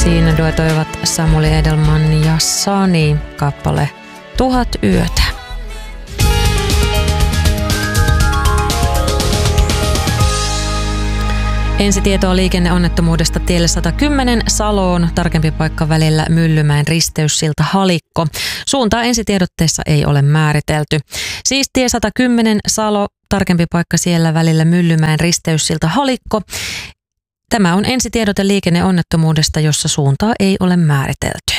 Siinä duetoivat Samuli Edelman ja Sani, kappale 1000 yötä. Ensitietoa liikenneonnettomuudesta tielle 110 Saloon, tarkempi paikka välillä Myllymäen risteyssilta Halikko. Suuntaa ensitiedotteessa ei ole määritelty. Siis tie 110 Salo, tarkempi paikka siellä välillä Myllymäen risteyssilta Halikko. Tämä on ensitiedote liikenneonnettomuudesta, jossa suuntaa ei ole määritelty.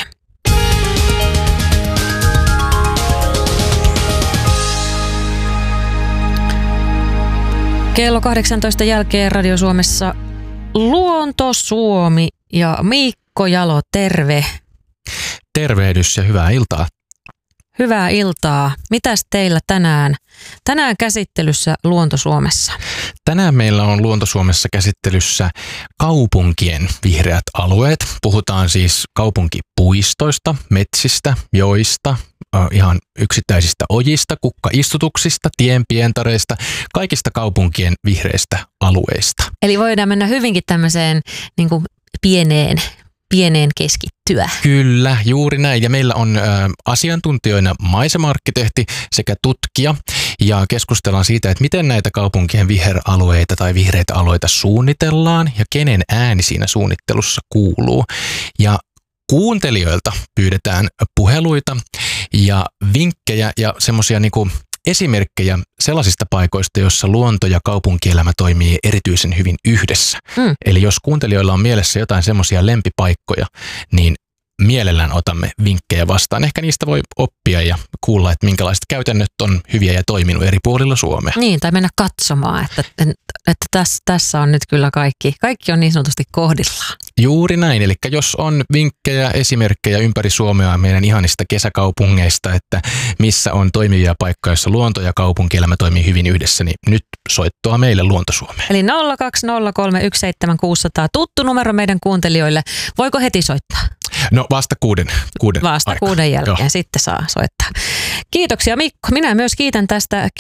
Kello 18 jälkeen Radio Suomessa Luonto Suomi ja Mikko Jalo, terve. Tervehdys ja hyvää iltaa. Hyvää iltaa. Mitäs teillä tänään käsittelyssä Luonto Suomessa? Tänään meillä on Luonto Suomessa käsittelyssä kaupunkien vihreät alueet. Puhutaan siis kaupunkipuistoista, metsistä, joista, ihan yksittäisistä ojista, kukkaistutuksista, tienpientareista, kaikista kaupunkien vihreistä alueista. Eli voidaan mennä hyvinkin tämmöiseen niin kuin pieneen keskittyä. Kyllä, juuri näin. Ja meillä on asiantuntijoina maisema-arkkitehti sekä tutkija. Ja keskustellaan siitä, että miten näitä kaupunkien viheralueita tai vihreitä alueita suunnitellaan ja kenen ääni siinä suunnittelussa kuuluu. Ja kuuntelijoilta pyydetään puheluita ja vinkkejä ja semmoisia niinku esimerkkejä sellaisista paikoista, joissa luonto ja kaupunkielämä toimii erityisen hyvin yhdessä. Eli jos kuuntelijoilla on mielessä jotain semmoisia lempipaikkoja, niin mielellään otamme vinkkejä vastaan. Ehkä niistä voi oppia ja kuulla, että minkälaiset käytännöt on hyviä ja toiminut eri puolilla Suomea. Niin, tai mennä katsomaan, että tässä on nyt kyllä kaikki on niin sanotusti kohdillaan. Juuri näin, eli jos on vinkkejä, esimerkkejä ympäri Suomea meidän ihanista kesäkaupungeista, että missä on toimivia paikkoja, joissa luonto ja kaupunkielämä toimii hyvin yhdessä, niin nyt soittoa meille Luonto Suomeen. Eli 020317600, tuttu numero meidän kuuntelijoille. Voiko heti soittaa? No vasta kuuden Vasta aika. 6 jälkeen, Joo. Sitten saa soittaa. Kiitoksia Mikko. Minä myös kiitän tästä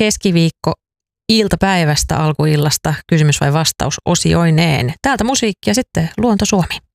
keskiviikko-iltapäivästä alkuillasta kysymys vai vastaus osioineen. Täältä musiikkia sitten Luonto Suomi.